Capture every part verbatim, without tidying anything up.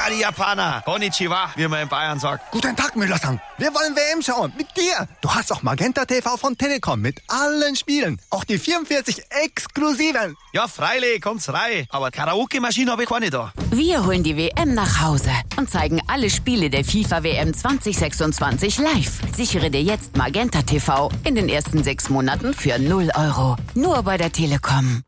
die Japaner. Konnichiwa, wie man in Bayern sagt. Guten Tag, Müller-san. Wir wollen W M schauen. Mit dir. Du hast auch Magenta T V von Telekom mit allen Spielen. Auch die vierundvierzig exklusiven. Ja, freilich, kommt's rein. Aber Karaoke-Maschine habe ich keine da. Wir holen die W M nach Hause und zeigen alle Spiele der FIFA W M zwanzig sechsundzwanzig live. Sichere dir jetzt Magenta T V in den ersten sechs Monaten für null Euro. Nur bei der Telekom.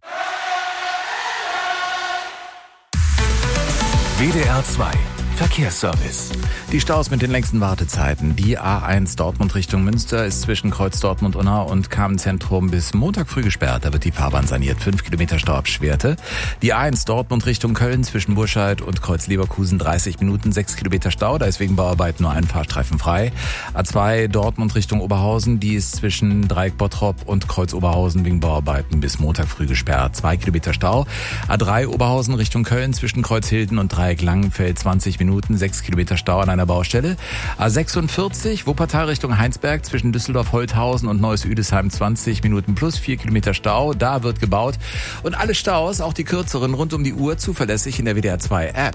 W D R zwei Verkehrsservice. Die Staus mit den längsten Wartezeiten. Die A eins Dortmund Richtung Münster ist zwischen Kreuz Dortmund-Unna und Kamenz-Zentrum bis Montag früh gesperrt. Da wird die Fahrbahn saniert. Fünf Kilometer Stau ab Schwerte. Die A eins Dortmund Richtung Köln zwischen Burscheid und Kreuz Leverkusen dreißig Minuten, sechs Kilometer Stau. Da ist wegen Bauarbeiten nur ein Fahrstreifen frei. A zwei Dortmund Richtung Oberhausen. Die ist zwischen Dreieck Bottrop und Kreuz Oberhausen wegen Bauarbeiten bis Montag früh gesperrt. Zwei Kilometer Stau. A drei Oberhausen Richtung Köln zwischen Kreuz Hilden und Dreieck Langenfeld zwanzig Minuten, sechs Kilometer Stau an einer Baustelle. A sechsundvierzig Wuppertal Richtung Heinsberg zwischen Düsseldorf-Holthausen und Neuss-Üdesheim zwanzig Minuten plus vier Kilometer Stau. Da wird gebaut. Und alle Staus, auch die kürzeren, rund um die Uhr zuverlässig in der W D R zwei App.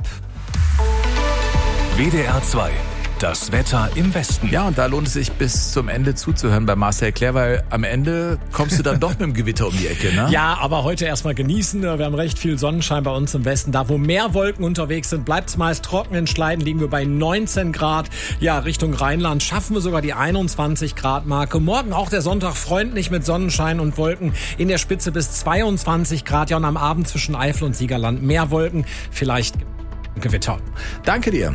W D R zwei. Das Wetter im Westen. Ja, und da lohnt es sich bis zum Ende zuzuhören bei Marcel Claire, weil am Ende kommst du dann doch mit dem Gewitter um die Ecke, ne? Ja, aber heute erstmal genießen. Wir haben recht viel Sonnenschein bei uns im Westen. Da, wo mehr Wolken unterwegs sind, bleibt es meist trocken. In Schleiden liegen wir bei neunzehn Grad. Ja, Richtung Rheinland schaffen wir sogar die einundzwanzig Grad Marke. Morgen auch der Sonntag freundlich mit Sonnenschein und Wolken. In der Spitze bis zweiundzwanzig Grad. Ja, und am Abend zwischen Eifel und Siegerland mehr Wolken. Vielleicht Gewitter. Danke dir.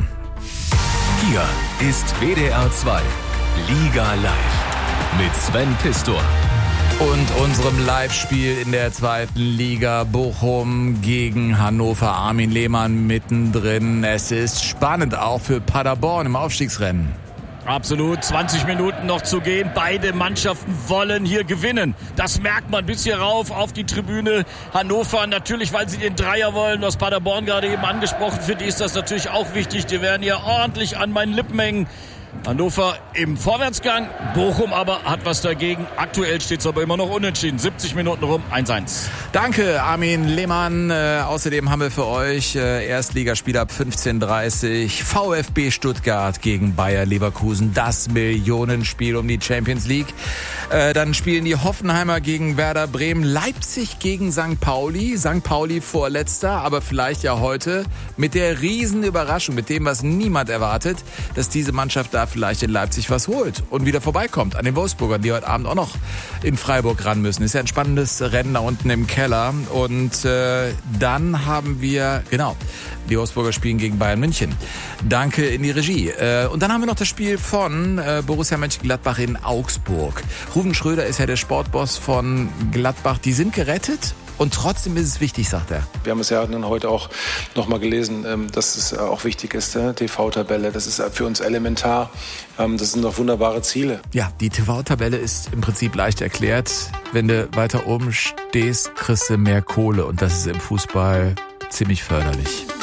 Hier ist W D R zwei Liga Live mit Sven Pistor. Und unserem Live-Spiel in der zweiten Liga Bochum gegen Hannover. Armin Lehmann mittendrin. Es ist spannend auch für Paderborn im Aufstiegsrennen. Absolut, zwanzig Minuten noch zu gehen. Beide Mannschaften wollen hier gewinnen. Das merkt man bis hier rauf auf die Tribüne. Hannover natürlich, weil sie den Dreier wollen. Was Paderborn gerade eben angesprochen, für die ist das natürlich auch wichtig. Die werden hier ordentlich an meinen Lippen hängen. Hannover im Vorwärtsgang, Bochum aber hat was dagegen. Aktuell steht es aber immer noch unentschieden. siebzig Minuten rum, eins eins. Danke, Armin Lehmann. Äh, außerdem haben wir für euch äh, Erstligaspiel ab fünfzehn Uhr dreißig. VfB Stuttgart gegen Bayer Leverkusen. Das Millionenspiel um die Champions League. Äh, dann spielen die Hoffenheimer gegen Werder Bremen. Leipzig gegen Sankt Pauli. Sankt Pauli vorletzter, aber vielleicht ja heute mit der riesen Überraschung, mit dem, was niemand erwartet, dass diese Mannschaft da vielleicht in Leipzig was holt und wieder vorbeikommt an den Wolfsburgern, die heute Abend auch noch in Freiburg ran müssen. Ist ja ein spannendes Rennen da unten im Keller. Und äh, dann haben wir, genau, die Wolfsburger spielen gegen Bayern München. Danke in die Regie. Äh, und dann haben wir noch das Spiel von äh, Borussia Mönchengladbach in Augsburg. Ruven Schröder ist ja der Sportboss von Gladbach. Die sind gerettet. Und trotzdem ist es wichtig, sagt er. Wir haben es ja dann heute auch noch mal gelesen, dass es auch wichtig ist, T V-Tabelle. Das ist für uns elementar. Das sind doch wunderbare Ziele. Ja, die T V-Tabelle ist im Prinzip leicht erklärt. Wenn du weiter oben stehst, kriegst du mehr Kohle. Und das ist im Fußball ziemlich förderlich.